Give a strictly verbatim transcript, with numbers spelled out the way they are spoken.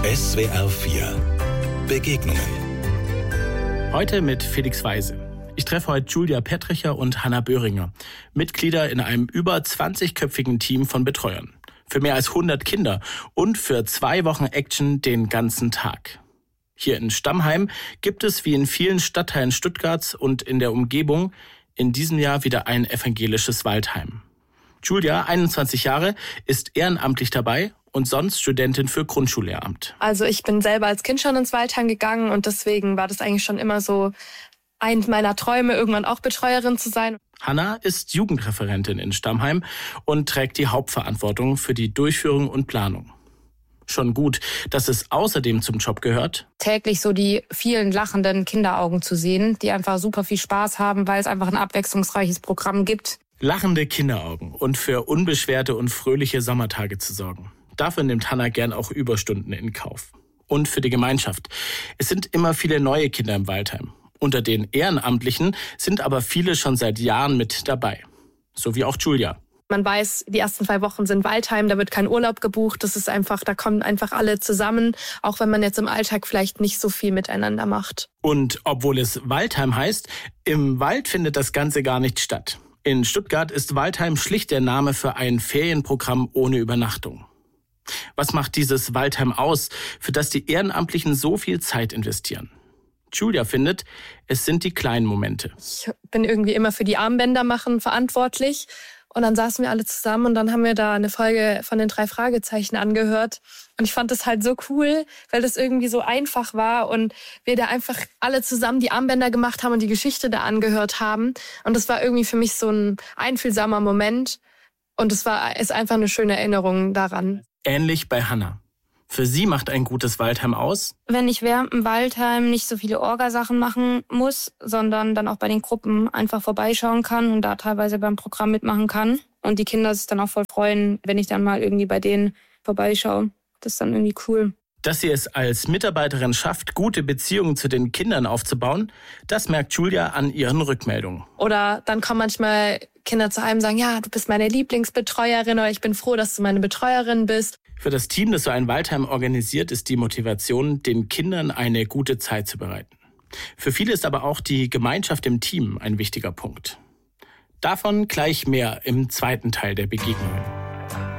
S W R vier Begegnungen. Heute mit Felix Weise. Ich treffe heute Julia Pettricher und Hanna Böhringer, Mitglieder in einem über zwanzigköpfigen Team von Betreuern. Für mehr als hundert Kinder und für zwei Wochen Action den ganzen Tag. Hier in Stammheim gibt es wie in vielen Stadtteilen Stuttgarts und in der Umgebung in diesem Jahr wieder ein evangelisches Waldheim. Julia, einundzwanzig Jahre, ist ehrenamtlich dabei und sonst Studentin für Grundschullehramt. Also ich bin selber als Kind schon ins Waldheim gegangen und deswegen war das eigentlich schon immer so ein meiner Träume, irgendwann auch Betreuerin zu sein. Hanna ist Jugendreferentin in Stammheim und trägt die Hauptverantwortung für die Durchführung und Planung. Schon gut, dass es außerdem zum Job gehört, täglich so die vielen lachenden Kinderaugen zu sehen, die einfach super viel Spaß haben, weil es einfach ein abwechslungsreiches Programm gibt. Lachende Kinderaugen und für unbeschwerte und fröhliche Sommertage zu sorgen. Dafür nimmt Hanna gern auch Überstunden in Kauf. Und für die Gemeinschaft. Es sind immer viele neue Kinder im Waldheim. Unter den Ehrenamtlichen sind aber viele schon seit Jahren mit dabei. So wie auch Julia. Man weiß, die ersten zwei Wochen sind Waldheim, da wird kein Urlaub gebucht. Das ist einfach, da kommen einfach alle zusammen, auch wenn man jetzt im Alltag vielleicht nicht so viel miteinander macht. Und obwohl es Waldheim heißt, im Wald findet das Ganze gar nicht statt. In Stuttgart ist Waldheim schlicht der Name für ein Ferienprogramm ohne Übernachtung. Was macht dieses Waldheim aus, für das die Ehrenamtlichen so viel Zeit investieren? Julia findet, es sind die kleinen Momente. Ich bin irgendwie immer für die Armbänder machen verantwortlich. Und dann saßen wir alle zusammen und dann haben wir da eine Folge von den drei Fragezeichen angehört. Und ich fand das halt so cool, weil das irgendwie so einfach war und wir da einfach alle zusammen die Armbänder gemacht haben und die Geschichte da angehört haben. Und das war irgendwie für mich so ein einfühlsamer Moment. Und es war ist einfach eine schöne Erinnerung daran. Ähnlich bei Hanna. Für sie macht ein gutes Waldheim aus, wenn ich während dem Waldheim nicht so viele Orgasachen machen muss, sondern dann auch bei den Gruppen einfach vorbeischauen kann und da teilweise beim Programm mitmachen kann. Und die Kinder sich dann auch voll freuen, wenn ich dann mal irgendwie bei denen vorbeischaue. Das ist dann irgendwie cool. Dass sie es als Mitarbeiterin schafft, gute Beziehungen zu den Kindern aufzubauen, das merkt Julia an ihren Rückmeldungen. Oder dann kommen manchmal Kinder zu einem und sagen, ja, du bist meine Lieblingsbetreuerin oder ich bin froh, dass du meine Betreuerin bist. Für das Team, das so ein Waldheim organisiert, ist die Motivation, den Kindern eine gute Zeit zu bereiten. Für viele ist aber auch die Gemeinschaft im Team ein wichtiger Punkt. Davon gleich mehr im zweiten Teil der Begegnungen.